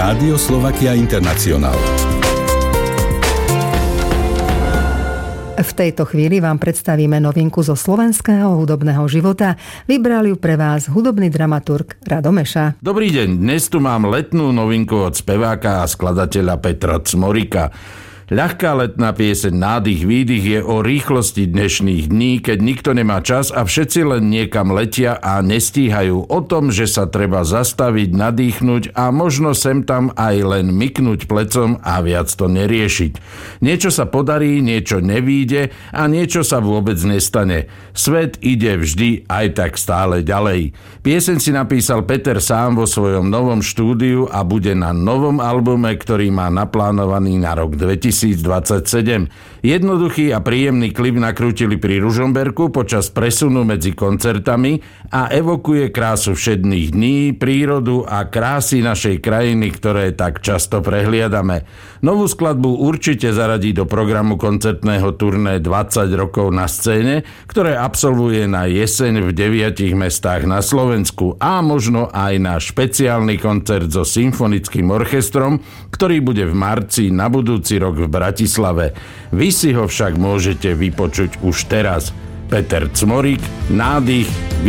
Rádio Slovakia International. V tejto chvíli vám predstavíme novinku zo slovenského hudobného života. Vybral ju pre vás hudobný dramaturg Rado Meša. Dobrý deň, dnes tu mám letnú novinku od speváka a skladateľa Petra Cmorika. Ľahká letná pieseň Nádych, výdych je o rýchlosti dnešných dní, keď nikto nemá čas a všetci len niekam letia a nestíhajú. O tom, že sa treba zastaviť, nadýchnuť a možno sem tam aj len myknúť plecom a viac to neriešiť. Niečo sa podarí, niečo nevíde a niečo sa vôbec nestane. Svet ide vždy aj tak stále ďalej. Pieseň si napísal Peter sám vo svojom novom štúdiu a bude na novom albume, ktorý má naplánovaný na rok 2027. Jednoduchý a príjemný klip nakrútili pri Ružomberku počas presunu medzi koncertami a evokuje krásu všedných dní, prírodu a krásy našej krajiny, ktoré tak často prehliadame. Novú skladbu určite zaradí do programu koncertného turné 20 rokov na scéne, ktoré absolvuje na jeseň v 9 mestách na Slovensku a možno aj na špeciálny koncert so symfonickým orchestrom, ktorý bude v marci na budúci rok v Bratislave. Vy si ho však môžete vypočuť už teraz. Peter Cmorik, Nádych,